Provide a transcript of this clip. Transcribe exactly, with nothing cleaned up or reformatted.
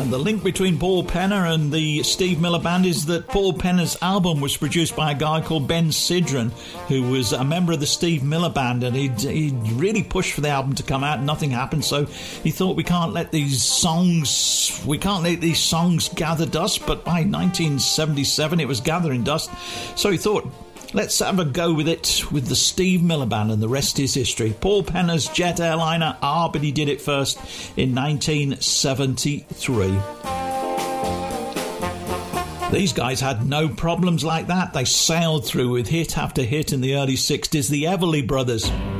And the link between Paul Penner and the Steve Miller Band is that Paul Penner's album was produced by a guy called Ben Sidran, who was a member of the Steve Miller Band, and he'd, he'd really pushed for the album to come out and nothing happened, so he thought we can't let these songs we can't let these songs gather dust. But by nineteen seventy-seven it was gathering dust, so he thought, let's have a go with it with the Steve Miller Band, and the rest is history. Paul Penner's jet airliner, ah, but he did it first in nineteen seventy-three. These guys had no problems like that. They sailed through with hit after hit in the early sixties. The Everly Brothers.